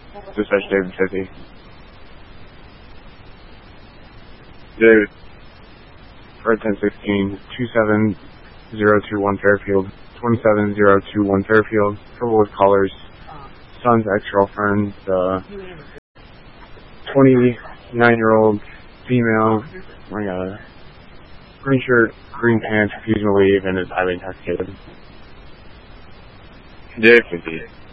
Dispatch David 50. David, Fred 1016, 27021 Fairfield, 27021 Fairfield, trouble with callers, son's ex-girlfriend, 29-year-old female, wearing a green shirt, green pants, refusing to leave, and is highly intoxicated. David 50.